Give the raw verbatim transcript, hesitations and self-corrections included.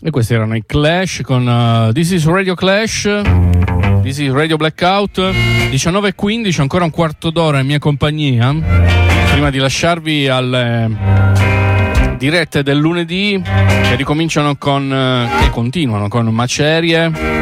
E questi erano i Clash con uh, This is Radio Clash, This is Radio Blackout. Diciannove e quindici, ancora un quarto d'ora in mia compagnia prima di lasciarvi alle dirette del lunedì che ricominciano con, che continuano con Macerie,